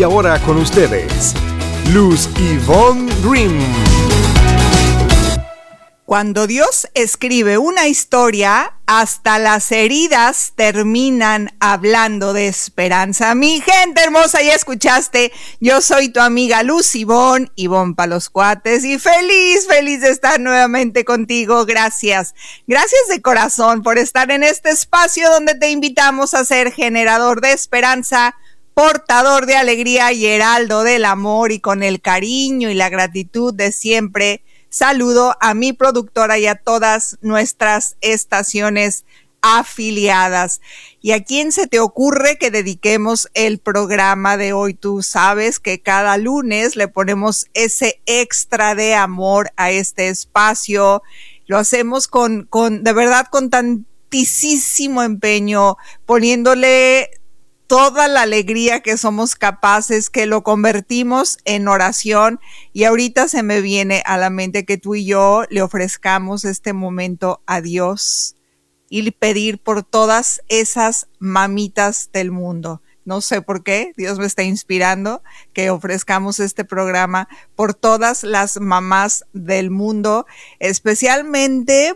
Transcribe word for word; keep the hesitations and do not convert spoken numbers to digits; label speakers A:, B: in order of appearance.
A: Y ahora con ustedes, Luz Ivonne Grimm.
B: Cuando Dios escribe una historia, hasta las heridas terminan hablando de esperanza. Mi gente hermosa, ya escuchaste, yo soy tu amiga Luz Ivonne, Ivonne pa' los cuates, y feliz, feliz de estar nuevamente contigo. Gracias, gracias de corazón por estar en este espacio donde te invitamos a ser generador de esperanza, portador de alegría y heraldo del amor, y con el cariño y la gratitud de siempre. Saludo a mi productora y a todas nuestras estaciones afiliadas. ¿Y a quién se te ocurre que dediquemos el programa de hoy? Tú sabes que cada lunes le ponemos ese extra de amor a este espacio. Lo hacemos con, con de verdad, con tantísimo empeño, poniéndole toda la alegría que somos capaces, que lo convertimos en oración. Y ahorita se me viene a la mente que tú y yo le ofrezcamos este momento a Dios y pedir por todas esas mamitas del mundo. No sé por qué, Dios me está inspirando que ofrezcamos este programa por todas las mamás del mundo, especialmente